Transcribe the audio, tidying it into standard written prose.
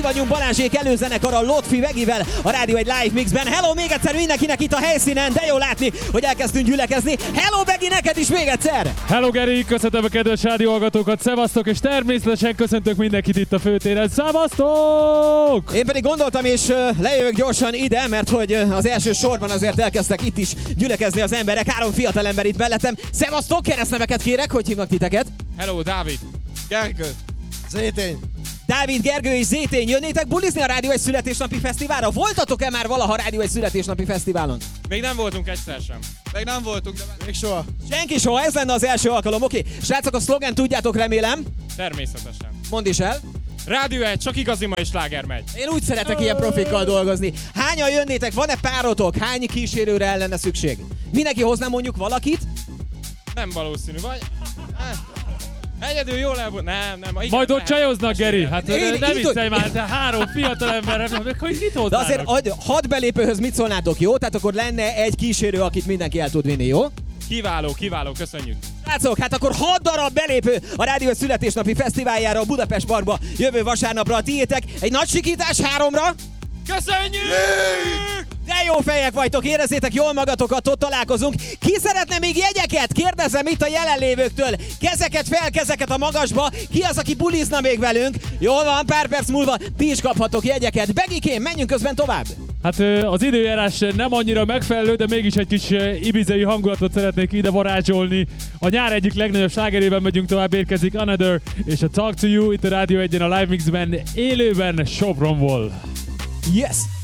Vagyunk Balázsék előzenekar a Lotfi Vegivel a Rádió egy Live Mixben. Hello még egyszer mindenkinek itt a helyszínen, de jó látni, hogy elkezdtünk gyülekezni. Hello Begi, neked is még egyszer! Hello Geri, köszöntöm a kedves rádióhallgatókat, szevasztok, és természetesen köszöntök mindenkit itt a főtéren. Szevasztok! Én pedig gondoltam, és lejövök gyorsan ide, mert hogy az első sorban azért elkezdtek itt is gyülekezni az emberek. 3 fiatal ember itt mellettem. Szevasztok, keresztneveket kérek, hogy hívnak titeket? Hello, Dávid! Gergő! Zétény! Dávid, Gergő és Zétény, jönnétek bulizni a Rádió egy születésnapi fesztiválra? Voltatok-e már valaha Rádió egy születésnapi fesztiválon? Még nem voltunk egyszer sem. Még nem voltunk, de még soha. Senki soha, ez lenne az első alkalom. Oké, srácok, a szlogen tudjátok, remélem. Természetesen. Mondd is el. Rádió egy, csak igazi mai sláger megy. Én úgy szeretek ilyen profikkal dolgozni. Hányan jönnétek? Van-e párotok? Hány kísérőre lenne szükség? Mindenki hozná mondjuk valakit? Nem valószínű, vagy? Egyedül jól elbújt. Nem. Igen, Majd ott csajoznak, Geri. Hát ne viccelj már, de 3 fiatal ember, hogy mit hoznának? De azért 6 belépőhöz mit szólnátok, jó? Tehát akkor lenne egy kísérő, akit mindenki el tud vinni, jó? Kiváló, köszönjük. Srácok, hát akkor 6 darab belépő a Rádió születésnapi fesztiváljára a Budapest Parkba jövő vasárnapra a tiétek. Egy nagy sikítás 3-ra. Köszönjük! De jó fejek vagytok, érezzétek jól magatokat, ott találkozunk. Ki szeretne még jegyeket? Kérdezem itt a jelenlévőktől. Kezeket fel, kezeket a magasba. Ki az, aki bulizna még velünk? Jól van, pár perc múlva ti is kaphatok jegyeket. Begikém, menjünk közben tovább. Hát az időjárás nem annyira megfelelő, de mégis egy kis ibizai hangulatot szeretnék ide varázsolni. A nyár egyik legnagyobb slágerében megyünk tovább, érkezik Another és a Talk to You itt a Rádió 1-en a Live Mixben, élőben Sopronból. Yes!